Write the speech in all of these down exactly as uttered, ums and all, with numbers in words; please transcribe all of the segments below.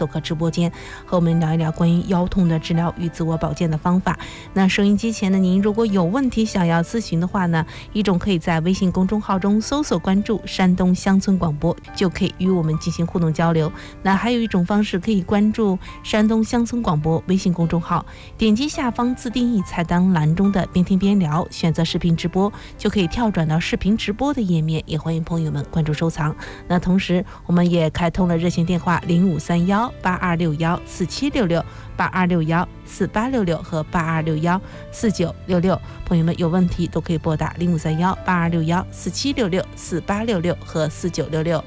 做客直播间，和我们聊一聊关于腰痛的治疗与自我保健的方法。那收音机前的您如果有问题想要咨询的话呢，一种可以在微信公众号中搜索关注山东乡村广播，就可以与我们进行互动交流。那还有一种方式可以关注山东乡村广播微信公众号，点击下方自定义菜单栏中的边听边聊，选择视频直播，就可以跳转到视频直播的页面，也欢迎朋友们关注收藏。那同时我们也开通了热线电话零五三幺八二六幺四七六六、八二六幺四八六六和八二六幺四九六六，朋友们有问题都可以拨打零五三幺八二六幺四七六六、四八六六和四九六六。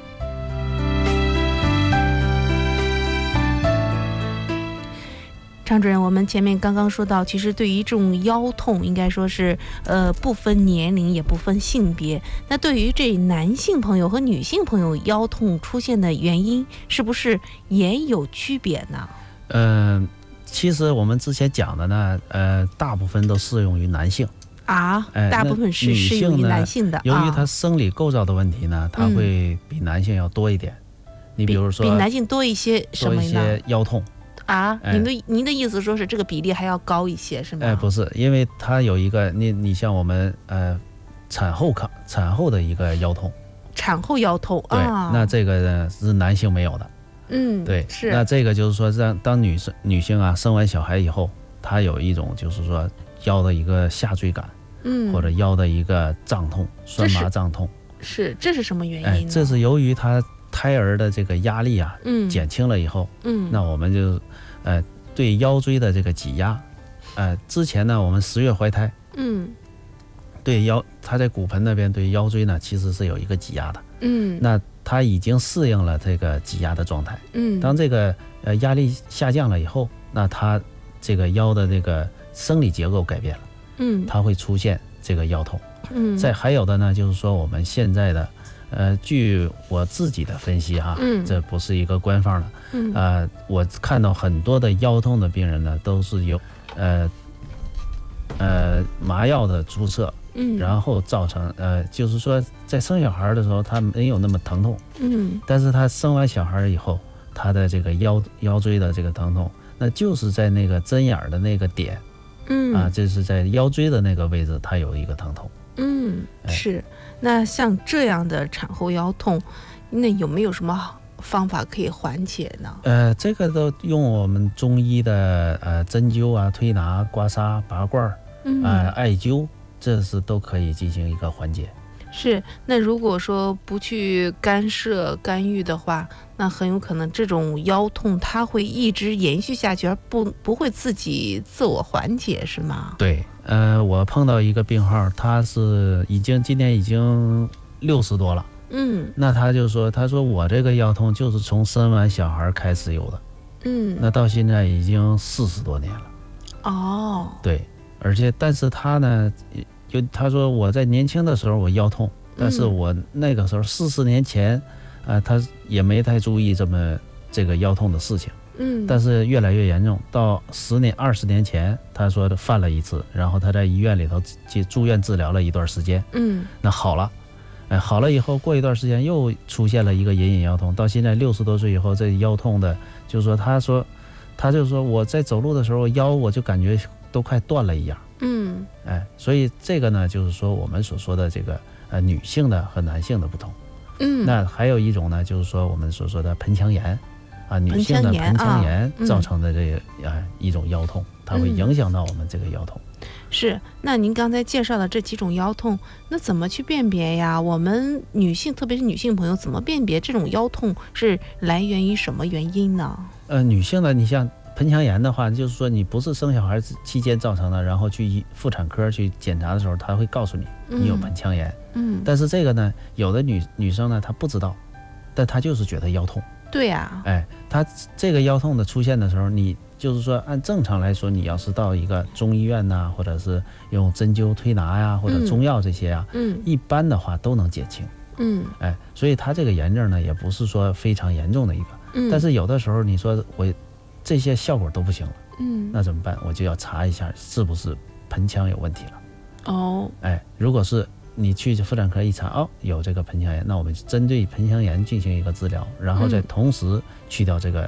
常主任，我们前面刚刚说到，其实对于这种腰痛，应该说是呃不分年龄也不分性别。那对于这男性朋友和女性朋友腰痛出现的原因，是不是也有区别呢？ 嗯、呃，其实我们之前讲的呢，呃，大部分都适用于男性啊，哎、大部分是适用于男性的。 由于它生理构造的问题呢，它会比男性要多一点。嗯、你比如说比，比男性多一些什么呢？ 多一些腰痛。 啊，您的您的意思说是这个比例还要高一些是吗？ 哎，不是，因为它有一个，你你像我们呃产后抗产后的一个腰痛， 产后腰痛， 对， 啊、 那这个呢是男性没有的， 嗯， 对， 是。 那这个就是说，让当女生女性啊生完小孩以后，她有一种就是说腰的一个下坠感， 嗯， 或者腰的一个胀痛、酸麻胀痛， 是，这是什么原因呢？ 哎，这是由于她胎儿的这个压力啊，嗯，减轻了以后，嗯，那我们就，呃，对腰椎的这个挤压，呃，之前呢，我们十月怀胎，嗯，对腰，它在骨盆那边对腰椎呢，其实是有一个挤压的，嗯，那它已经适应了这个挤压的状态，嗯，当这个呃压力下降了以后，那它这个腰的这个生理结构改变了，嗯，它会出现这个腰痛，嗯，再还有的呢，就是说我们现在的。呃，据我自己的分析哈，嗯，这不是一个官方的，嗯，呃，我看到很多的腰痛的病人呢，都是由呃呃麻药的注射，嗯，然后造成呃，就是说在生小孩的时候他没有那么疼痛，嗯，但是他生完小孩以后，他的这个腰腰椎的这个疼痛，那就是在那个针眼的那个点，嗯啊，这是在腰椎的那个位置，它有一个疼痛。嗯， 是。那像这样的产后腰痛，那有没有什么方法可以缓解呢？ 呃，这个都用我们中医的呃针灸啊、推拿、刮痧、拔罐儿，嗯、呃，艾灸，这是都可以进行一个缓解。 是，那如果说不去干涉干预的话，那很有可能这种腰痛它会一直延续下去，而不不会自己自我缓解，是吗？ 对，呃，我碰到一个病号，他是已经今年已经六十多了，嗯，那他就说，他说我这个腰痛就是从生完小孩开始有的，嗯，那到现在已经四十多年了，哦，对，而且但是他呢。就他说我在年轻的时候我腰痛，但是我那个时候四十年前，呃，他也没太注意这么这个腰痛的事情，嗯，但是越来越严重，到十年二十年前，他说犯了一次，然后他在医院里头住院治疗了一段时间，嗯，那好了，哎，好了以后过一段时间又出现了一个隐隐腰痛，到现在六十多岁以后，这腰痛的，就是说他说，他就说我在走路的时候腰我就感觉都快断了一样。嗯，哎，所以这个呢，就是说我们所说的这个呃女性的和男性的不同。嗯，那还有一种呢，就是说我们所说的盆腔炎啊，女性的盆腔炎造成的这个、嗯、呃一种腰痛，它会影响到我们这个腰痛。 嗯、是，那您刚才介绍的这几种腰痛，那怎么去辨别呀？我们女性，特别是女性朋友，怎么辨别这种腰痛是来源于什么原因呢？ 呃，女性呢，你像。盆腔炎的话，就是说你不是生小孩期间造成的，然后去妇产科去检查的时候，他会告诉你你有盆腔炎。嗯，但是这个呢，有的女女生呢，她不知道，但她就是觉得腰痛。 对呀、啊， 哎，她这个腰痛的出现的时候，你就是说按正常来说，你要是到一个中医院呐、啊，或者是用针灸推拿呀、啊，或者中药这些啊，嗯，一般的话都能减轻。嗯，哎，所以她这个炎症呢，也不是说非常严重的一个，嗯，但是有的时候你说我。这些效果都不行了，嗯，那怎么办？我就要查一下是不是盆腔有问题了。哦，哎，如果是你去妇产科一查，哦，有这个盆腔炎，那我们针对盆腔炎进行一个治疗，然后再同时去掉这个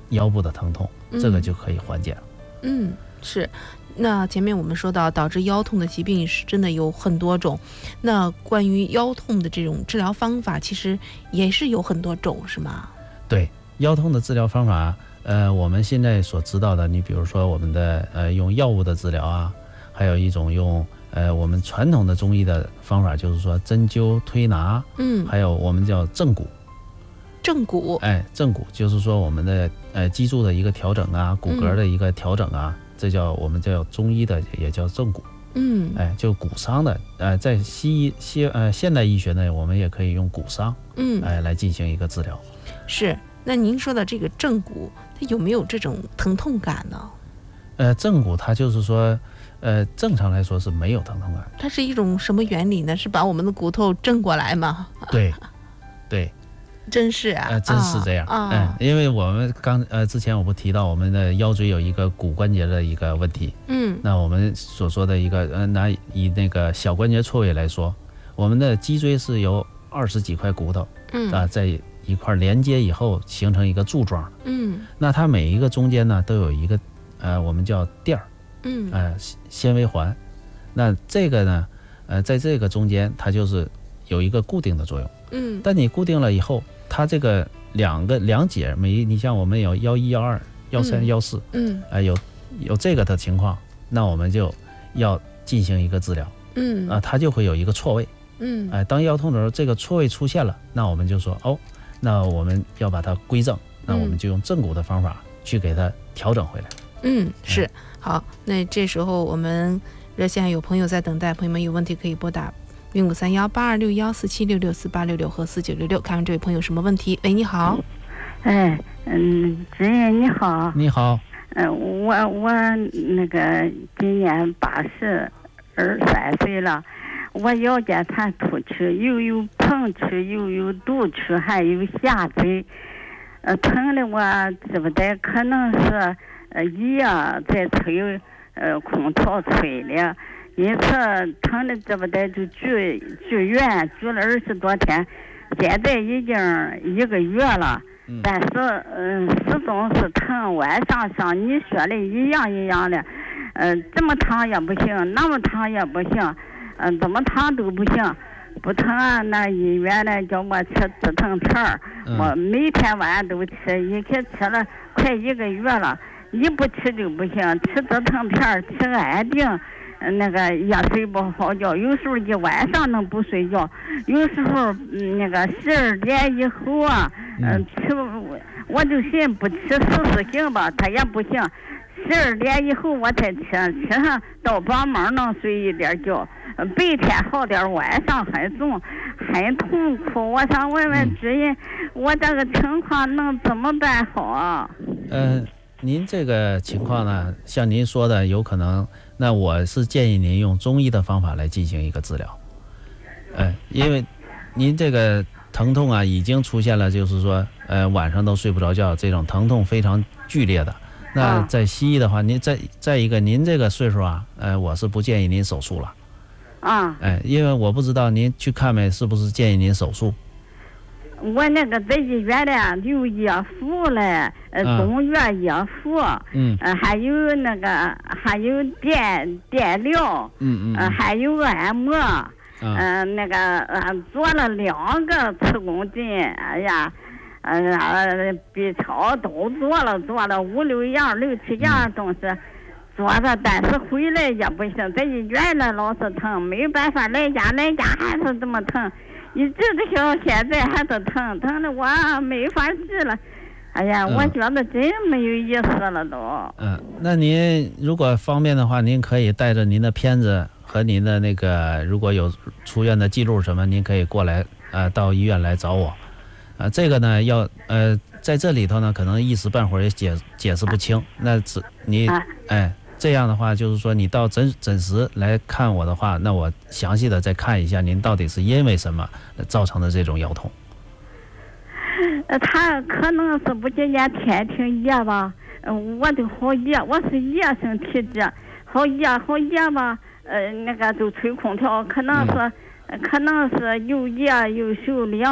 腰部的疼痛，这个就可以缓解了。 嗯，是。那前面我们说到导致腰痛的疾病是真的有很多种，那关于腰痛的这种治疗方法其实也是有很多种，是吗？ 对，腰痛的治疗方法，呃，我们现在所知道的，你比如说我们的呃用药物的治疗啊，还有一种用呃我们传统的中医的方法，就是说针灸推拿，嗯，还有我们叫正骨。 正骨， 哎，正骨就是说我们的呃脊柱的一个调整啊，骨骼的一个调整啊。嗯，这叫我们叫中医的，也叫正骨。嗯，哎，就骨伤的，呃，在西医西呃现代医学呢，我们也可以用骨伤，嗯，哎，来进行一个治疗。 是，那您说的这个正骨，它有没有这种疼痛感呢？ 呃，正骨它就是说，呃，正常来说是没有疼痛感。 它是一种什么原理呢？是把我们的骨头正过来吗？ 对，对。 真是啊， 呃，真是这样，嗯、啊哎，因为我们刚呃之前我不提到我们的腰椎有一个骨关节的一个问题，嗯，那我们所说的一个呃拿以那个小关节错位来说，我们的脊椎是由二十几块骨头，嗯啊在一块连接以后形成一个柱状，嗯，那它每一个中间呢都有一个呃我们叫垫儿，嗯，呃纤维环，那这个呢呃在这个中间它就是有一个固定的作用，嗯，但你固定了以后。它这个两个两节，每你像我们有幺一、幺二、幺三、幺四，嗯，呃，有有这个的情况，那我们就要进行一个治疗，嗯，啊，它就会有一个错位，嗯，哎、呃，当腰痛的时候，这个错位出现了，那我们就说哦，那我们要把它归正，那我们就用正骨的方法去给它调整回来。 嗯，是、嗯、好，那这时候我们热线有朋友在等待，朋友们有问题可以拨打。零五三幺八二六幺四七六六四八六六和四九六六，看看这位朋友什么问题。喂，你好。 哎，嗯，职业你好。 你好。 嗯、呃，我我那个今年八十二三岁了，我腰间盘突出，又有膨出，又有肚出，还有下垂，呃，疼的我知不得，可能是呃一样在吹呃空调吹的。因此疼的这不得就住住院住了二十多天，现在已经一个月了，嗯、但是嗯、呃、始终是疼，晚上像你说的一样一样的，嗯、呃、这么躺也不行，那么躺也不行，嗯、呃、怎么躺都不行，不疼啊，那医院呢叫我吃止疼片儿，嗯、我每天晚上都吃，一天吃了快一个月了，一不吃就不行，吃止疼片儿，吃安定。那个也睡不好觉，有时候一晚上能不睡觉，有时候、嗯、那个十二点以后啊，嗯、呃，吃我就寻不吃试试行吧，他也不行，十二点以后我才吃，吃上到帮忙能睡一点觉，白天好点，晚上很重，很痛苦。我想问问主任，我这个情况能怎么办好啊？ 嗯、呃，您这个情况呢，像您说的，有可能。那我是建议您用中医的方法来进行一个治疗，呃，因为您这个疼痛啊已经出现了，就是说，呃，晚上都睡不着觉，这种疼痛非常剧烈的。那在西医的话，您再再一个，您这个岁数啊，呃，我是不建议您手术了。 啊。 哎，因为我不知道您去看没，是不是建议您手术？ 我那个在医院呢有药服嘞，呃，中药药服，嗯，呃，还有那个还有电电疗，嗯嗯，呃，还有按摩，嗯、呃，那个呃做了两个磁共振，哎呀，呃，B 超都做了，做了五六样六七样东西，做的，但是回来也不行，在医院呢老是疼，没办法，来家来家还是这么疼。一直到现在还是疼，疼的我没法治了。哎呀，嗯、我觉得真没有意思了都。 嗯，那您如果方便的话，您可以带着您的片子和您的那个，如果有出院的记录什么，您可以过来，呃，到医院来找我。啊、呃，这个呢，要呃，在这里头呢，可能一时半会儿也解解释不清。啊、那只你、啊、哎。这样的话，就是说你到诊诊室来看我的话，那我详细的再看一下您到底是因为什么造成的这种腰痛。 呃，他可能是不今年天挺热吧，呃，我都好热，我是热性体质，好热好热吧，呃，那个都吹空调，可能是、嗯、可能是又热又受凉，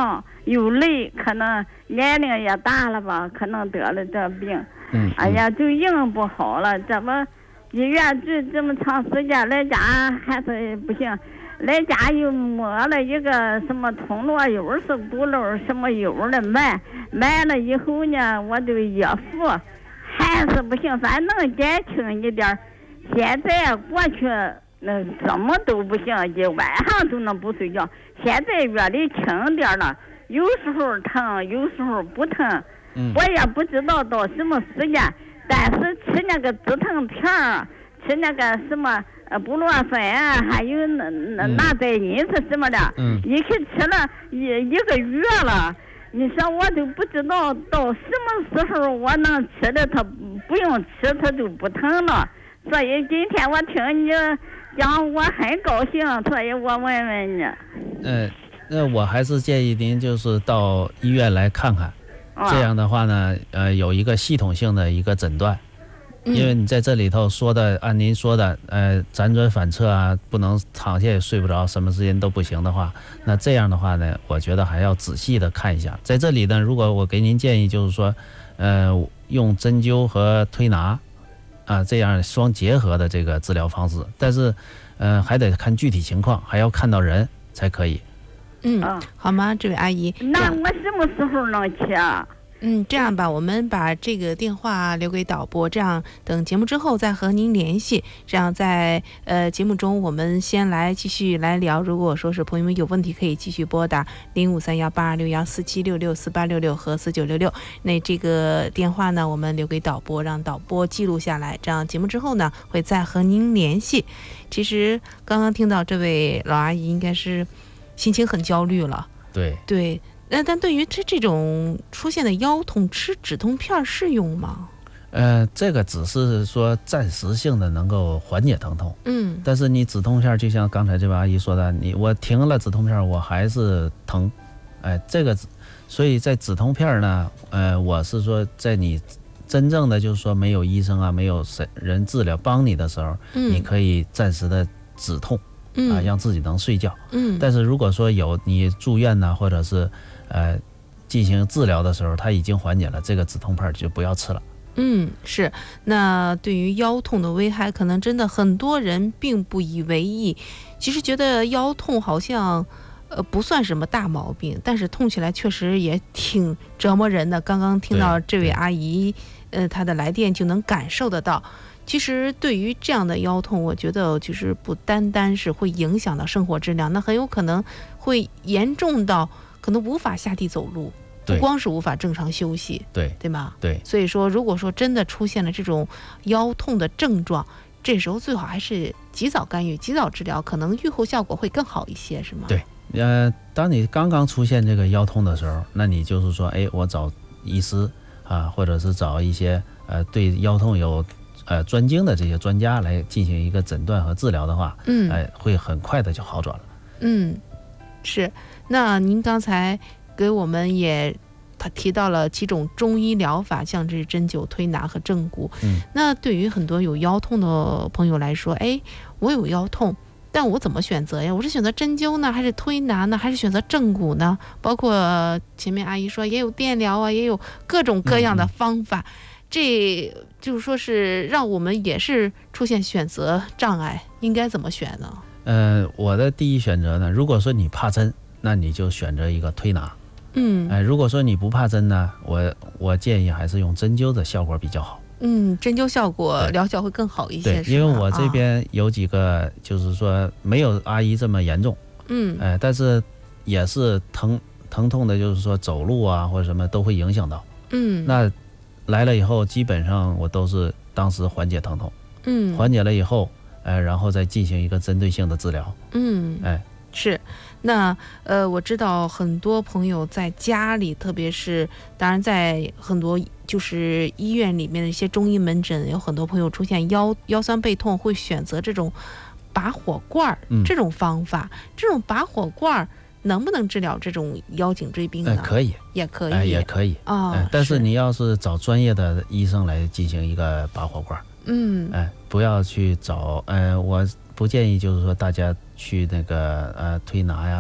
又累，可能年龄也大了吧，可能得了这病。 嗯， 哎呀，就硬不好了，怎么医院住这么长时间，来家还是不行。来家又抹了一个什么铜锣油是不漏什么油的买，买了以后呢，我就药服还是不行，反正能减轻一点。现在过去那怎么都不行，一晚上都能不睡觉。现在药里轻点了，有时候疼，有时候不疼。 嗯， 我也不知道到什么时间，但是吃那个止疼片儿，吃那个什么。呃，布洛芬啊，还有那那那在因是什么的， 嗯， 一起吃了一一个月了。你说我都不知道到什么时候我能吃的，它不用吃它就不疼了。所以今天我听你讲，我很高兴，所以我问问你。 呃，那我还是建议您就是到医院来看看，啊、这样的话呢，呃，有一个系统性的一个诊断。因为你在这里头说的，按您说的，呃，辗转反侧啊，不能躺下也睡不着，什么时间都不行的话，那这样的话呢，我觉得还要仔细的看一下。在这里呢，如果我给您建议，就是说，呃，用针灸和推拿，啊，这样双结合的这个治疗方式，但是，呃，还得看具体情况，还要看到人才可以。 嗯，好吗，这位阿姨？ 那我什么时候能去啊？ 嗯，这样吧，我们把这个电话留给导播，这样等节目之后再和您联系。这样在呃节目中，我们先来继续来聊。如果说是朋友们有问题，可以继续拨打零五三幺八二六幺四七六六四八六六和四九六六。那这个电话呢，我们留给导播，让导播记录下来。这样节目之后呢，会再和您联系。其实刚刚听到这位老阿姨，应该是心情很焦虑了。 对对。那但对于这这种出现的腰痛，吃止痛片适用吗？ 呃，这个只是说暂时性的能够缓解疼痛， 嗯， 但是你止痛片就像刚才这位阿姨说的，你我停了止痛片，我还是疼，哎，这个，所以在止痛片呢，呃，我是说在你真正的就是说没有医生啊，没有人治疗帮你的时候，嗯，你可以暂时的止痛，嗯，啊，让自己能睡觉，嗯，但是如果说有你住院呢，或者是呃，进行治疗的时候，它已经缓解了，这个止痛片就不要吃了。 嗯，是。那对于腰痛的危害，可能真的很多人并不以为意。其实觉得腰痛好像，呃，不算什么大毛病，但是痛起来确实也挺折磨人的。刚刚听到这位阿姨，呃，她的来电就能感受得到。其实对于这样的腰痛，我觉得就是不单单是会影响到生活质量，那很有可能会严重到。可能无法下地走路，不光是无法正常休息， 对对吗？ 对， 所以说，如果说真的出现了这种腰痛的症状，这时候最好还是及早干预、及早治疗，可能预后效果会更好一些，是吗？ 对，呃，当你刚刚出现这个腰痛的时候，那你就是说，哎，我找医师啊，或者是找一些呃对腰痛有呃专精的这些专家来进行一个诊断和治疗的话，嗯，哎、呃，会很快的就好转了。 嗯，是。那您刚才给我们也他提到了几种中医疗法，像这针灸、推拿和正骨。嗯，那对于很多有腰痛的朋友来说，哎，我有腰痛，但我怎么选择呀？我是选择针灸呢，还是推拿呢，还是选择正骨呢？包括前面阿姨说也有电疗啊，也有各种各样的方法，嗯、这就是说是让我们也是出现选择障碍，应该怎么选呢？ 呃，我的第一选择呢，如果说你怕针，那你就选择一个推拿。嗯，哎，如果说你不怕针呢，我我建议还是用针灸的效果比较好。 嗯，针灸效果疗效会更好一些。 对，因为我这边有几个，就是说没有阿姨这么严重。嗯，哎，但是也是疼疼痛的，就是说走路啊或者什么都会影响到。嗯，那来了以后，基本上我都是当时缓解疼痛。嗯，缓解了以后，哎，然后再进行一个针对性的治疗。嗯，哎， 是。那呃，我知道很多朋友在家里，特别是当然在很多就是医院里面的一些中医门诊，有很多朋友出现腰腰酸背痛，会选择这种拔火罐、嗯、这种方法。这种拔火罐能不能治疗这种腰颈椎病呢？ 呃、可以， 也可以， 呃、也可以啊、哦呃。但是你要是找专业的医生来进行一个拔火罐，嗯，哎、呃，不要去找，呃，我不建议就是说大家去那个呃推拿呀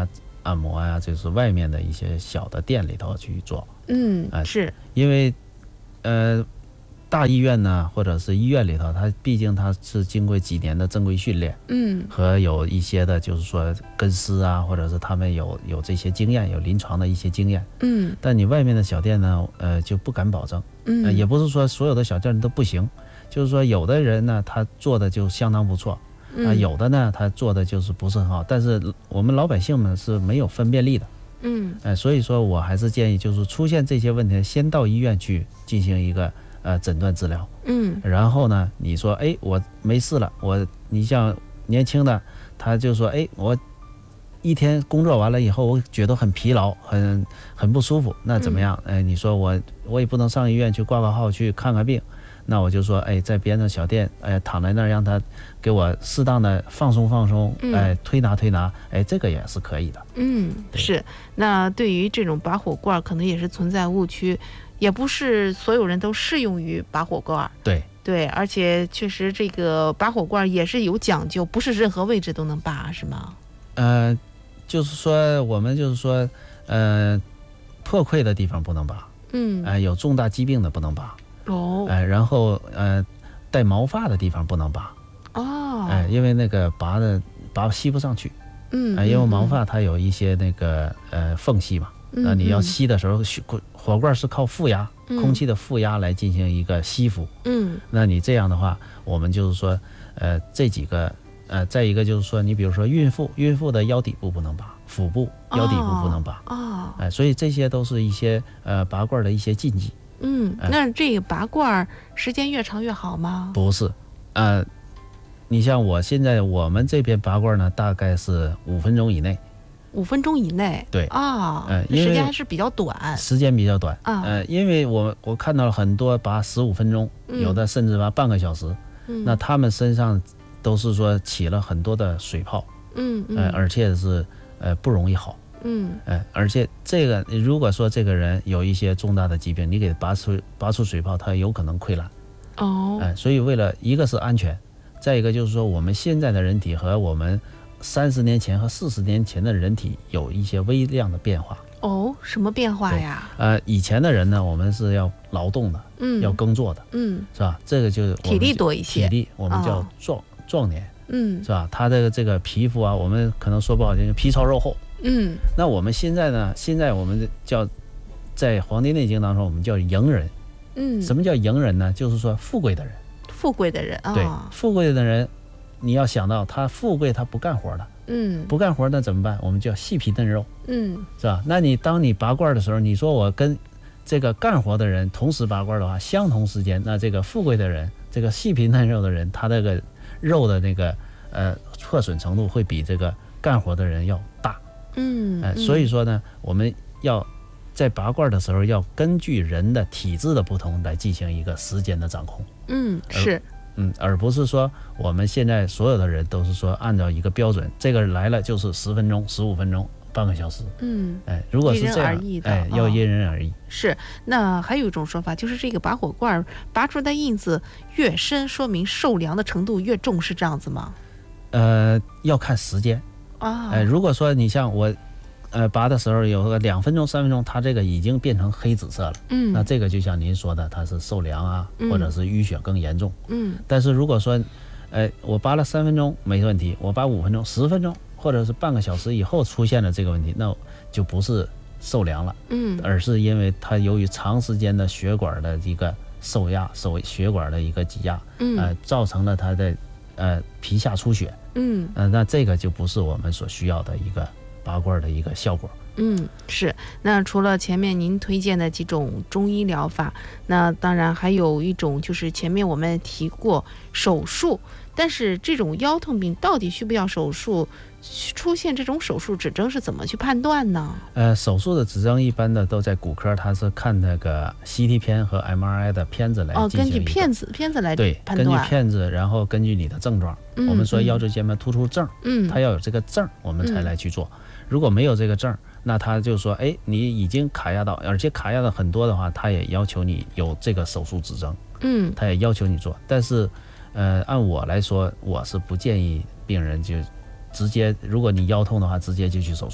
按摩呀、啊，就是外面的一些小的店里头去做。 嗯，呃、是因为呃大医院呢，或者是医院里头，它毕竟它是经过几年的正规训练， 嗯， 和有一些的就是说跟师啊，或者是他们有有这些经验，有临床的一些经验， 嗯， 但你外面的小店呢，呃就不敢保证， 嗯、 呃，也不是说所有的小店都不行，就是说有的人呢他做的就相当不错，啊、呃，有的呢他做的就是不是很好，但是我们老百姓们是没有分辨力的。 嗯， 呃，所以说我还是建议，就是出现这些问题，先到医院去进行一个呃诊断治疗。 嗯， 然后呢，你说，哎，我没事了，我你像年轻的，他就说，哎，我一天工作完了以后，我觉得很疲劳，很很不舒服，那怎么样？哎，你说我我也不能上医院去挂个号去看看病。那我就说，哎，在边上小店，哎，躺在那儿，让他给我适当的放松放松，哎，推拿推拿，哎，这个也是可以的。 嗯，是。那对于这种拔火罐，可能也是存在误区，也不是所有人都适用于拔火罐。 对对，而且确实这个拔火罐也是有讲究，不是任何位置都能拔，是吗？ 呃，就是说我们就是说，呃，破溃的地方不能拔， 嗯， 哎、呃，有重大疾病的不能拔。 哦， 哎、呃，然后呃，带毛发的地方不能拔， 哦， 哎、呃，因为那个拔的拔吸不上去， 嗯， 哎、呃，因为毛发它有一些那个呃缝隙嘛，那、嗯、你要吸的时候，火罐是靠负压， 嗯、 空气的负压来进行一个吸附， 嗯， 那你这样的话，我们就是说，呃，这几个，呃，再一个就是说，你比如说孕妇，孕妇的腰底部不能拔，腹部、腰底部不能拔， 哦， 哎、呃，所以这些都是一些呃拔罐的一些禁忌。 嗯，那这个拔罐时间越长越好吗？ 不是，呃，你像我现在我们这边拔罐呢，大概是五分钟以内。 五分钟以内， 对啊， 呃， 时间还是比较短， 时间比较短啊， 呃，因为我我看到了很多拔十五分钟， 嗯、 有的甚至拔半个小时， 嗯， 那他们身上都是说起了很多的水泡， 嗯，嗯呃，而且是呃不容易好。 嗯， 哎，而且这个如果说这个人有一些重大的疾病，你给他拔出拔出水泡，他有可能溃烂。 哦， 哎，所以为了一个是安全，再一个就是说我们现在的人体和我们三十年前和四十年前的人体有一些微量的变化。 哦，什么变化呀？ 呃，以前的人呢，我们是要劳动的， 嗯， 要耕作的， 嗯， 是吧？这个就是体力多一些， 体力我们叫壮、哦、壮年， 嗯， 是吧？他的这个皮肤啊，我们可能说不好听，皮糙肉厚。 嗯， 那我们现在呢？现在我们叫在《黄帝内经》当中，我们叫迎人。 嗯， 什么叫迎人呢？就是说富贵的人。 富贵的人啊， 对，富贵的人，你要想到他富贵，他不干活的。 嗯， 不干活那怎么办？我们叫细皮嫩肉。 嗯， 是吧？那你当你拔罐的时候，你说我跟这个干活的人同时拔罐的话，相同时间，那这个富贵的人，这个细皮嫩肉的人，他这个肉的那个呃破损程度会比这个干活的人要大。 嗯， 呃，所以说呢，我们要在拔罐的时候，要根据人的体质的不同来进行一个时间的掌控。 嗯，是， 嗯，而不是说我们现在所有的人都是说按照一个标准，这个来了就是十分钟、十五分钟、半个小时。 嗯， 哎，如果是这样，哎，要因人而异。 是，那还有一种说法，就是这个拔火罐拔出来的印子越深，说明受凉的程度越重，是这样子吗？ 呃，要看时间。 啊， 哎，如果说你像我，呃，拔的时候有个两分钟、三分钟，它这个已经变成黑紫色了， 嗯， 那这个就像您说的，它是受凉啊， 嗯、 或者是淤血更严重， 嗯。 但是如果说，呃，我拔了三分钟没问题，我拔五分钟、十分钟，或者是半个小时以后出现了这个问题，那就不是受凉了， 嗯， 而是因为它由于长时间的血管的一个受压、受血管的一个挤压， 嗯， 呃，造成了它的呃皮下出血。 嗯， 呃，那这个就不是我们所需要的一个拔罐的一个效果。 嗯，是。那除了前面您推荐的几种中医疗法，那当然还有一种就是前面我们提过手术，但是这种腰痛病到底需不需要手术？出现这种手术指征是怎么去判断呢？ 呃，手术的指征一般的都在骨科，它是看那个 C T 片和 M R I 的片子来进行哦，根据片子片子来对判断， 根据片子，然后根据你的症状， 嗯、 我们说腰椎间盘突出症， 嗯， 它要有这个症，我们才来去做。嗯、如果没有这个症，那他就说，哎，你已经卡压到，而且卡压的很多的话，他也要求你有这个手术指征， 嗯， 他也要求你做。但是，呃，按我来说，我是不建议病人就直接，如果你腰痛的话，直接就去手术。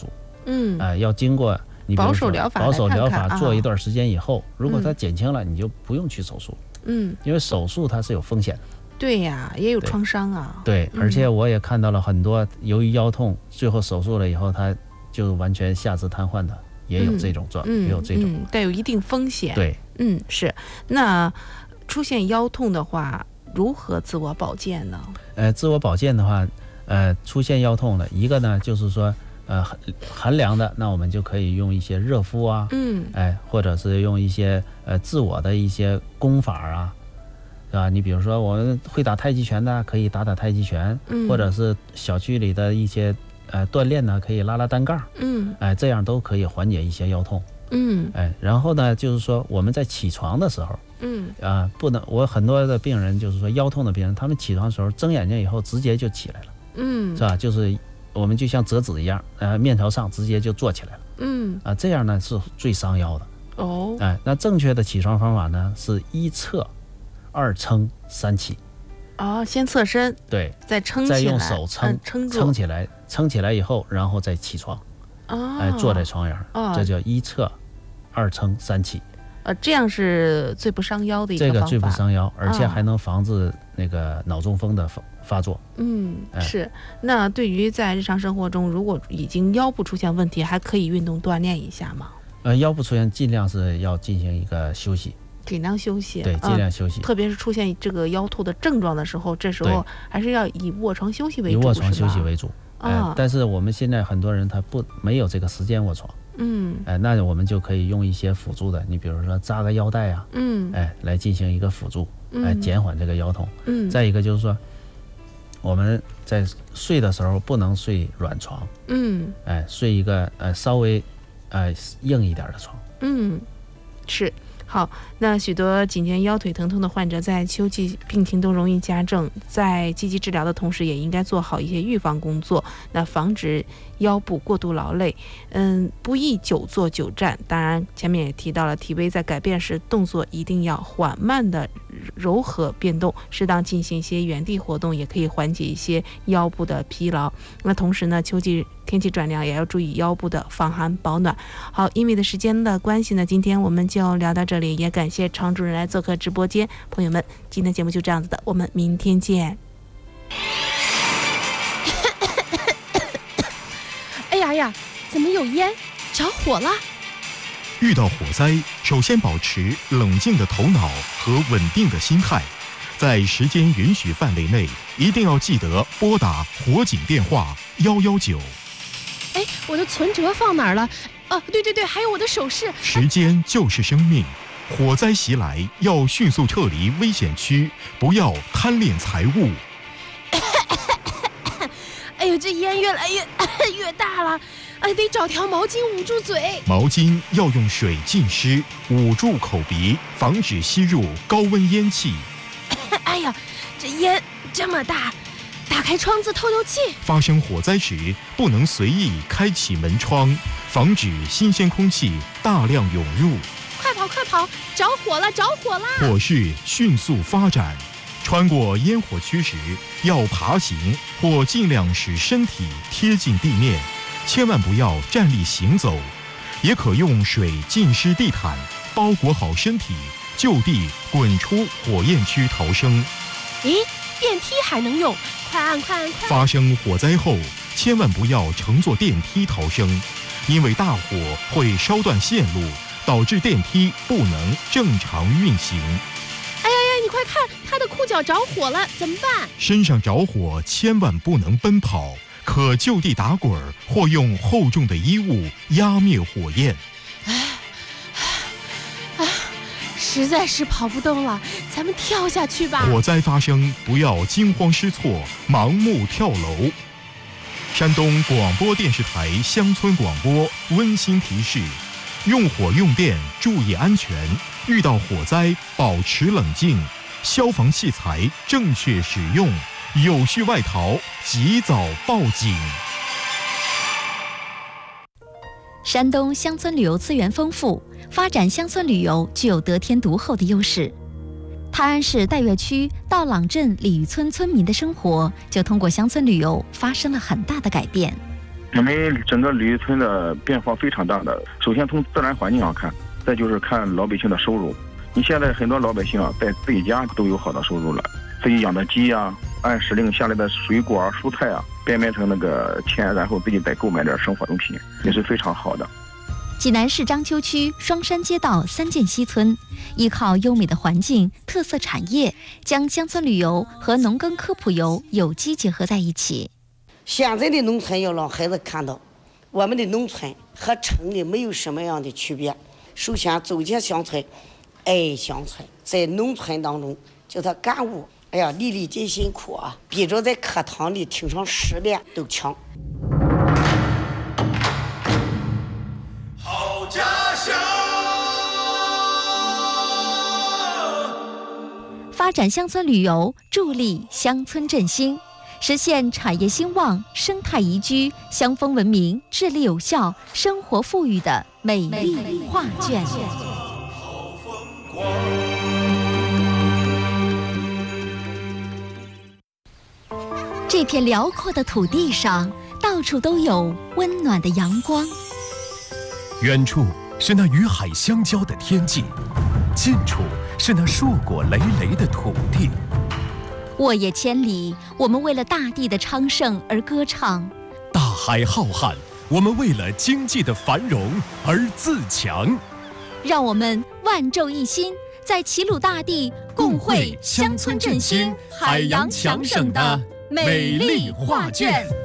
嗯，啊、呃，要经过你保守疗法保守疗法做一段时间以后，啊、如果它减轻了，你就不用去手术。嗯，因为手术它是有风险的。 对呀、啊，也有创伤啊。 对，对，而且我也看到了很多由于腰痛，最后手术了以后，他就完全下肢瘫痪的，也有这种状，嗯、也有这种、 嗯，带有一定风险。 对， 嗯，是。那出现腰痛的话，如何自我保健呢？ 呃，自我保健的话，呃，出现腰痛了，一个呢就是说，呃，寒凉的，那我们就可以用一些热敷啊，嗯，哎，或者是用一些呃自我的一些功法啊。是吧？你比如说，我们会打太极拳的，可以打打太极拳，嗯、或者是小区里的一些呃锻炼呢，可以拉拉单杠，嗯，哎，这样都可以缓解一些腰痛，嗯，哎，然后呢，就是说我们在起床的时候，嗯，啊，不能，我很多的病人就是说腰痛的病人，他们起床的时候睁眼睛以后直接就起来了，嗯，是吧？就是我们就像折纸一样，呃，面朝上直接就坐起来了，嗯，啊，这样呢是最伤腰的，哦，哎，那正确的起床方法呢是一侧。二撑三起， 哦，先侧身， 对， 再撑起来， 再用手撑， 嗯、撑住， 撑起来，撑起来以后，然后再起床，哦，哎，坐在床沿，哦，这叫一侧二撑三起， 呃，这样是最不伤腰的一个方法， 这个最不伤腰，而且还能防止那个脑中风的发发作。 嗯，哎、是。那对于在日常生活中，如果已经腰部出现问题，还可以运动锻炼一下吗？ 呃，腰部出现，尽量是要进行一个休息。 尽量休息， 对，尽量休息、 嗯。特别是出现这个腰痛的症状的时候，这时候还是要以卧床休息为主， 以卧床休息为主。 啊、 呃，但是我们现在很多人他不没有这个时间卧床，嗯，哎、呃，那我们就可以用一些辅助的，你比如说扎个腰带啊，嗯，哎，来进行一个辅助，哎、呃，减缓这个腰痛。嗯，再一个就是说，我们在睡的时候不能睡软床，嗯，哎、呃，睡一个呃稍微呃硬一点的床， 嗯，是。好，那许多颈肩腰腿疼痛的患者在秋季病情都容易加重，在积极治疗的同时，也应该做好一些预防工作，那防止腰部过度劳累。嗯，不宜久坐久站。当然，前面也提到了，体位在改变时，动作一定要缓慢的柔和变动，适当进行一些原地活动，也可以缓解一些腰部的疲劳。那同时呢，秋季天气转凉，也要注意腰部的防寒保暖。好，因为的时间的关系呢，今天我们就聊到这里，也感谢常主任来做客直播间。朋友们，今天节目就这样子的，我们明天见。 哎呀呀，怎么有烟？着火了！ 遇到火灾，首先保持冷静的头脑和稳定的心态，在时间允许范围内，一定要记得拨打火警电话幺幺九。 哎，我的存折放哪儿了？哦、啊，对对对，还有我的首饰。 时间就是生命，火灾袭来要迅速撤离危险区，不要贪恋财物。 哎呦，这烟越来越越大了，哎，得找条毛巾捂住嘴。 毛巾要用水浸湿，捂住口鼻，防止吸入高温烟气。 哎呀，这烟这么大。打开窗子透透气。 发生火灾时，不能随意开启门窗，防止新鲜空气大量涌入。 快跑快跑！着火了着火了！ 火势迅速发展，穿过烟火区时，要爬行或尽量使身体贴近地面，千万不要站立行走。也可用水浸湿地毯，包裹好身体，就地滚出火焰区逃生。 咦？电梯还能用，快按快按快！ 发生火灾后，千万不要乘坐电梯逃生，因为大火会烧断线路，导致电梯不能正常运行。 哎呀呀，你快看，他的裤脚着火了，怎么办？ 身上着火千万不能奔跑，可就地打滚或用厚重的衣物压灭火焰。 哎。实在是跑不动了，咱们跳下去吧。 火灾发生，不要惊慌失措，盲目跳楼。山东广播电视台乡村广播温馨提示：用火用电注意安全，遇到火灾保持冷静，消防器材正确使用，有序外逃及早报警。 山东乡村旅游资源丰富，发展乡村旅游具有得天独厚的优势。泰安市岱岳区道朗镇鲤鱼村村民的生活就通过乡村旅游发生了很大的改变。 我们整个旅游村的变化非常大的。首先从自然环境上看，再就是看老百姓的收入。你现在很多老百姓啊，在自己家都有好的收入了，自己养的鸡啊，按时令下来的水果啊、蔬菜啊，变卖成那个钱，然后自己再购买点生活用品，也是非常好的。 济南市章丘区双山街道三涧西村，依靠优美的环境、特色产业，将乡村旅游和农耕科普游有机结合在一起。 现在的农村要让孩子看到，我们的农村和城里没有什么样的区别。首先走进乡村，爱乡村，在农村当中叫他感悟，哎呀，粒粒皆辛苦啊，比着在课堂里听上十遍都强。 好家乡， 发展乡村旅游，助力乡村振兴，实现产业兴旺、生态宜居、乡风文明、治理有效、生活富裕的美丽画卷。这片辽阔的土地上，到处都有温暖的阳光。 远处是那与海相交的天际，近处是那硕果累累的土地。 沃野千里，我们为了大地的昌盛而歌唱； 大海浩瀚，我们为了经济的繁荣而自强。 让我们万众一心，在齐鲁大地共绘乡村振兴、海洋强省的美丽画卷。